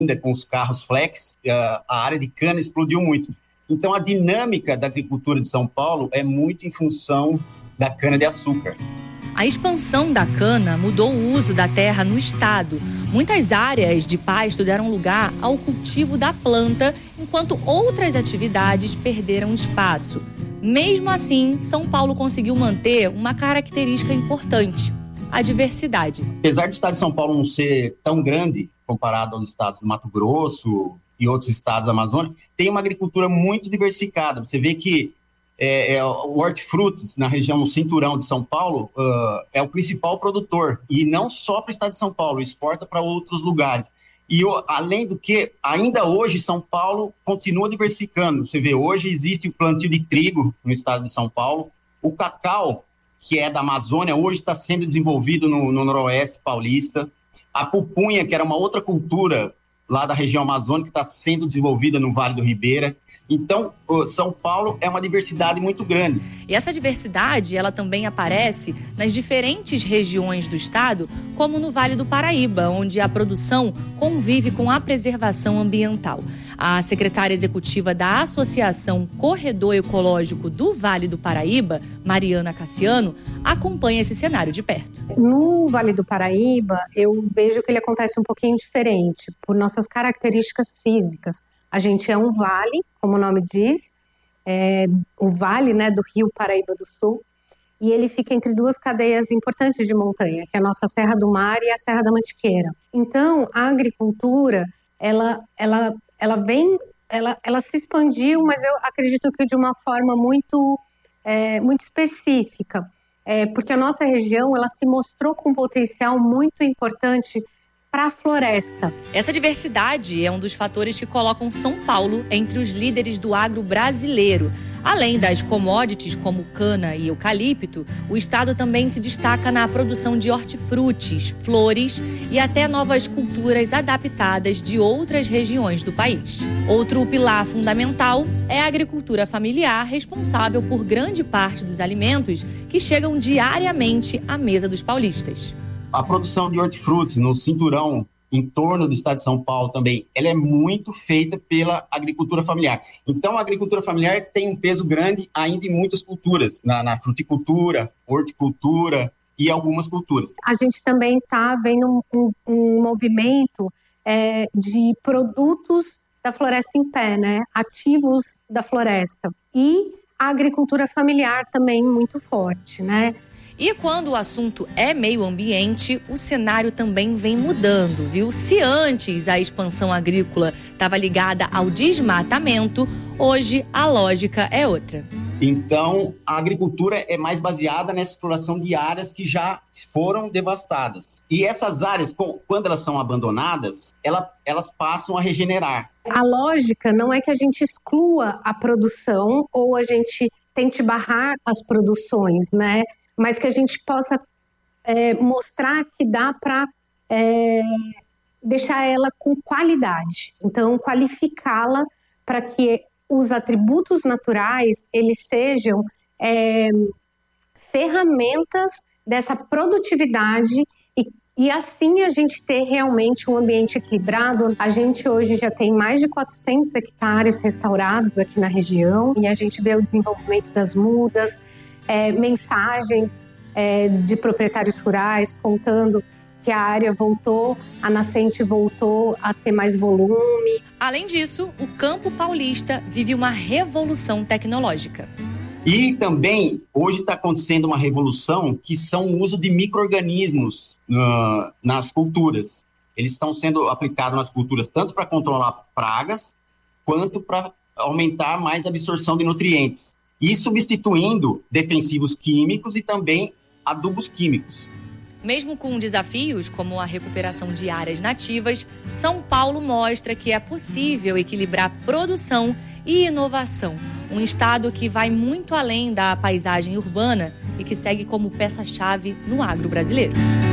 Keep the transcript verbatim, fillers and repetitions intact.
ainda com os carros flex, a área de cana explodiu muito. Então, a dinâmica da agricultura de São Paulo é muito em função da cana-de-açúcar. A expansão da cana mudou o uso da terra no estado. Muitas áreas de pasto deram lugar ao cultivo da planta, enquanto outras atividades perderam espaço. Mesmo assim, São Paulo conseguiu manter uma característica importante: a diversidade. Apesar do estado de São Paulo não ser tão grande comparado aos estados do Mato Grosso e outros estados da Amazônia, tem uma agricultura muito diversificada. Você vê que é, é, o hortifrutis, na região, no cinturão de São Paulo, uh, é o principal produtor. E não só para o estado de São Paulo, exporta para outros lugares. E, além do que, ainda hoje, São Paulo continua diversificando. Você vê, hoje existe o plantio de trigo no estado de São Paulo. O cacau, que é da Amazônia, hoje está sendo desenvolvido no, no noroeste paulista. A pupunha, que era uma outra cultura lá da região amazônica, está sendo desenvolvida no Vale do Ribeira. Então, São Paulo é uma diversidade muito grande. E essa diversidade, ela também aparece nas diferentes regiões do estado, como no Vale do Paraíba, onde a produção convive com a preservação ambiental. A secretária executiva da Associação Corredor Ecológico do Vale do Paraíba, Mariana Cassiano, acompanha esse cenário de perto. No Vale do Paraíba, eu vejo que ele acontece um pouquinho diferente, por nossas características físicas. A gente é um vale, como o nome diz, é, o vale, né, do Rio Paraíba do Sul, e ele fica entre duas cadeias importantes de montanha, que é a nossa Serra do Mar e a Serra da Mantiqueira. Então, a agricultura, ela, ela, ela vem, ela, ela se expandiu, mas eu acredito que de uma forma muito, é, muito específica, é, porque a nossa região, ela se mostrou com um potencial muito importante para a floresta. Essa diversidade é um dos fatores que colocam São Paulo entre os líderes do agro brasileiro. Além das commodities como cana e eucalipto, o estado também se destaca na produção de hortifrutis, flores e até novas culturas adaptadas de outras regiões do país. Outro pilar fundamental é a agricultura familiar, responsável por grande parte dos alimentos que chegam diariamente à mesa dos paulistas. A produção de hortifrutis no cinturão em torno do estado de São Paulo também, ela é muito feita pela agricultura familiar. Então, a agricultura familiar tem um peso grande ainda em muitas culturas, na, na fruticultura, horticultura e algumas culturas. A gente também está vendo um, um, um movimento é, de produtos da floresta em pé, né? Ativos da floresta. E a agricultura familiar também muito forte, né? E quando o assunto é meio ambiente, o cenário também vem mudando, viu? Se antes a expansão agrícola estava ligada ao desmatamento, hoje a lógica é outra. Então, a agricultura é mais baseada nessa exploração de áreas que já foram devastadas. E essas áreas, quando elas são abandonadas, elas passam a regenerar. A lógica não é que a gente exclua a produção ou a gente tente barrar as produções, né? Mas que a gente possa é, mostrar que dá para é, deixar ela com qualidade. Então, qualificá-la para que os atributos naturais, eles sejam é, ferramentas dessa produtividade e, e assim a gente ter realmente um ambiente equilibrado. A gente hoje já tem mais de quatrocentos hectares restaurados aqui na região e a gente vê o desenvolvimento das mudas, É, mensagens é, de proprietários rurais contando que a área voltou, a nascente voltou a ter mais volume. Além disso, o campo paulista vive uma revolução tecnológica. E também, hoje está acontecendo uma revolução que são o uso de micro-organismos uh, nas culturas. Eles estão sendo aplicados nas culturas tanto para controlar pragas, quanto para aumentar mais a absorção de nutrientes. E substituindo defensivos químicos e também adubos químicos. Mesmo com desafios como a recuperação de áreas nativas, São Paulo mostra que é possível equilibrar produção e inovação. Um estado que vai muito além da paisagem urbana e que segue como peça-chave no agro brasileiro.